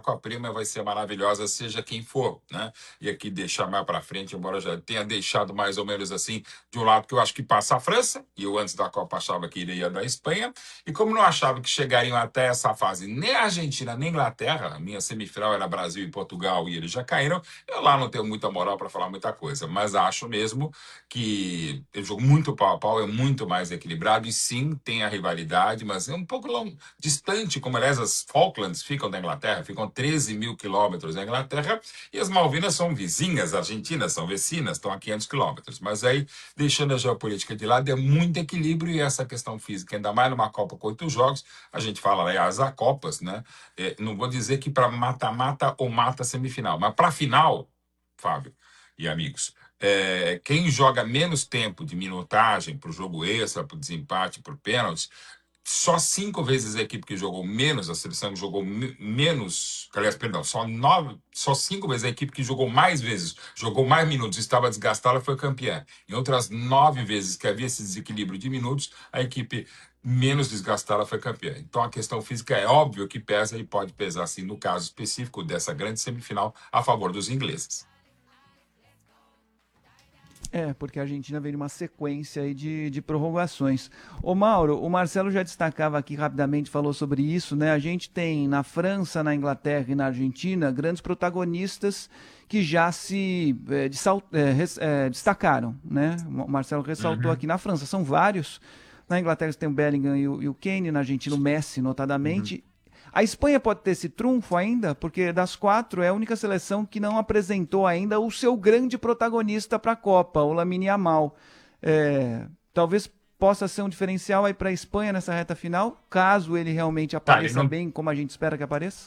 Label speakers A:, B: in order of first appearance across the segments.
A: Copa-Prima vai ser maravilhosa, seja quem for, né? E aqui deixar mais para frente, embora já tenha deixado mais ou menos assim, de um lado que eu acho que passa a França, e eu antes da Copa achava que iria da Espanha, e como não achava que chegariam até essa fase nem a Argentina nem a Inglaterra, a minha semifinal era Brasil e Portugal e eles já caíram, eu lá não tenho muita moral para falar muita coisa, mas acho mesmo que o jogo muito pau a pau, é muito mais equilibrado, e sim, tem a rivalidade, mas é um pouco distante, como aliás as Falklands ficam da Inglaterra, ficam 13 mil quilômetros da Inglaterra, e as Malvinas são vizinhas, argentinas são vecinas, estão a 500 quilômetros. Mas aí, deixando a geopolítica de lado, é muito equilíbrio e essa questão física, ainda mais numa Copa com 8 jogos, a gente fala, aliás, há Copas, né? Não vou dizer que para mata-mata ou mata semifinal, mas para final, Fábio e amigos, quem joga menos tempo de minutagem para o jogo extra, para o desempate, para o pênalti, só 5 vezes a equipe que jogou menos, a seleção que jogou menos, aliás, perdão, só 5 vezes a equipe que jogou mais vezes, jogou mais minutos, estava desgastada, foi campeã. Em outras 9 vezes que havia esse desequilíbrio de minutos, a equipe menos desgastada foi campeã. Então a questão física é óbvio que pesa e pode pesar, sim, no caso específico dessa grande semifinal, a favor dos ingleses.
B: Porque a Argentina veio numa sequência aí de prorrogações. Ô Mauro, o Marcelo já destacava aqui rapidamente, falou sobre isso, né? A gente tem na França, na Inglaterra e na Argentina grandes protagonistas que já se destacaram, né? O Marcelo ressaltou aqui na França, são vários. Na Inglaterra você tem o Bellingham e o Kane, na Argentina o Messi, notadamente. A Espanha pode ter esse trunfo ainda, porque das 4 é a única seleção que não apresentou ainda o seu grande protagonista para a Copa, o Lamine Yamal. Talvez possa ser um diferencial aí para a Espanha nessa reta final, caso ele realmente apareça bem, como a gente espera que apareça?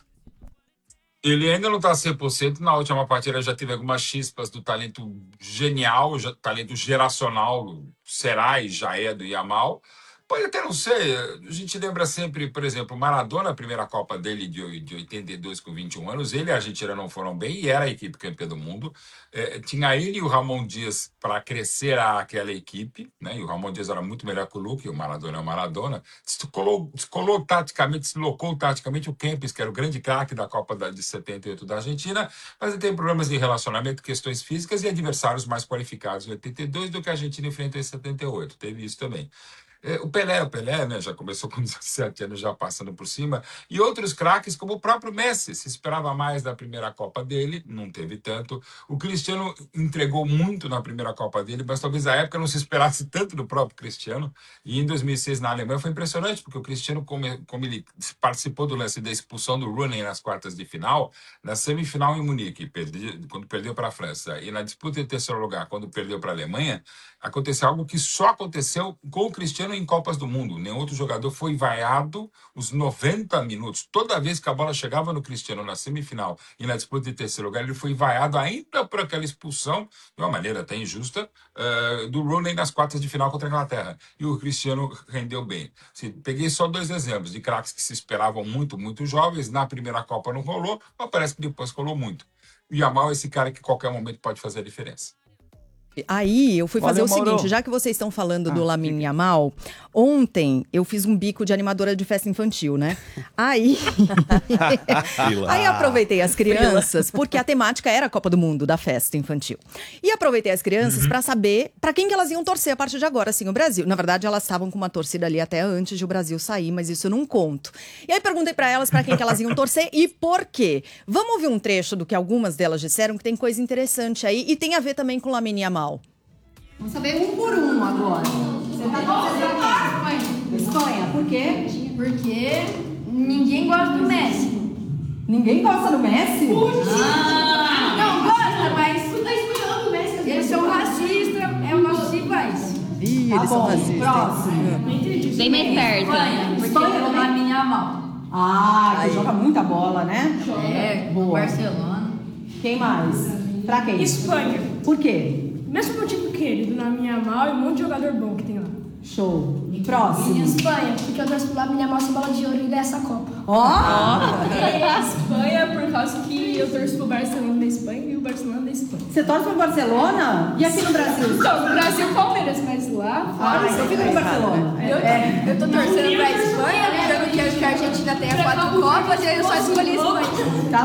A: Ele ainda não está 100%. Na última partida já teve algumas chispas do talento genial, talento geracional, será e já é do Yamal. Pode até não ser. A gente lembra sempre, por exemplo, o Maradona, a primeira Copa dele de 82 com 21 anos, ele e a Argentina não foram bem e era a equipe campeã do mundo. Tinha ele e o Ramon Dias para crescer aquela equipe, né? E o Ramon Dias era muito melhor que o Luque, o Maradona é o Maradona. Descolou taticamente, deslocou taticamente o Kempes, que era o grande craque da Copa de 78 da Argentina, mas ele tem problemas de relacionamento, questões físicas e adversários mais qualificados em 82 do que a Argentina enfrentou em 78. Teve isso também. O Pelé, né, já começou com 17 anos, já passando por cima, e outros craques, como o próprio Messi, se esperava mais da primeira Copa dele, não teve tanto. O Cristiano entregou muito na primeira Copa dele, mas talvez na época não se esperasse tanto do próprio Cristiano, e em 2006 na Alemanha foi impressionante, porque o Cristiano, como ele participou do lance da expulsão do Rooney nas quartas de final, na semifinal em Munique, quando perdeu para a França, e na disputa em terceiro lugar, quando perdeu para a Alemanha, aconteceu algo que só aconteceu com o Cristiano em Copas do Mundo. Nenhum outro jogador foi vaiado os 90 minutos. Toda vez que a bola chegava no Cristiano na semifinal e na disputa de terceiro lugar, ele foi vaiado ainda por aquela expulsão, de uma maneira até injusta, do Rooney nas quartas de final contra a Inglaterra. E o Cristiano rendeu bem. Peguei só 2 exemplos de craques que se esperavam muito, muito jovens. Na primeira Copa não rolou, mas parece que depois rolou muito. O Yamal é esse cara que a qualquer momento pode fazer a diferença.
C: Aí eu fui fazer o seguinte, já que vocês estão falando do Lamine Yamal, ontem eu fiz um bico de animadora de festa infantil, né? Aí aproveitei as crianças, porque a temática era a Copa do Mundo da festa infantil. E aproveitei as crianças para saber para quem que elas iam torcer a partir de agora, assim, o Brasil. Na verdade, elas estavam com uma torcida ali até antes de o Brasil sair, mas isso eu não conto. E aí perguntei para elas para quem que elas iam torcer e por quê. Vamos ouvir um trecho do que algumas delas disseram, que tem coisa interessante aí e tem a ver também com o Lamine Yamal.
D: Vamos saber um por um agora. Você tá torcendo quem? Espanha. Por quê? Porque ninguém gosta do Messi. Ninguém gosta do Messi? Não gosta, mas tu tá escutando o Messi. Eles são racistas, é os nossos rivais.
C: Ih, eles são racistas.
D: Próximo.
E: Bem mais perto.
D: Espanha ou Lamine Yamal? Que joga muita bola, né? Boa. Barcelona. Quem mais? Pra quem?
F: Espanha.
D: Por quê?
F: Mesmo motivo que ele, do Lamine Yamal e um monte de jogador bom que tem lá.
D: Show. Próximo.
G: Espanha, porque eu torço pro Lamine Yamal ser bola de ouro e dessa Copa.
F: Espanha, por causa que eu torço pro Barcelona da Espanha e o Barcelona da Espanha.
D: Você torce pro Barcelona? E aqui no Brasil?
F: Não, no Brasil, Palmeiras, mas lá fora...
D: Você fica no Barcelona?
G: Eu tô torcendo pra Espanha, porque eu não quero que a Argentina tenha 4 Copas e eu só escolhi Espanha.